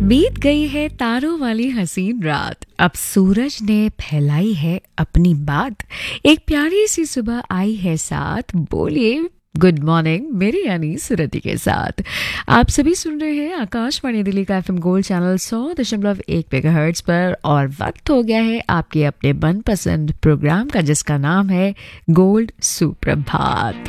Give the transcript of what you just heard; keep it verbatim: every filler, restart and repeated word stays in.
बीत गई है तारों वाली हसीन रात, अब सूरज ने फैलाई है अपनी बात। एक प्यारी सी सुबह आई है साथ, बोलिए गुड मॉर्निंग मेरी यानी सुरति के साथ। आप सभी सुन रहे हैं आकाशवाणी दिल्ली का एफएम गोल्ड चैनल सौ दशमलव एक मेगाहर्ट्ज पर, और वक्त हो गया है आपके अपने मनपसंद प्रोग्राम का, जिसका नाम है गोल्ड सुप्रभात।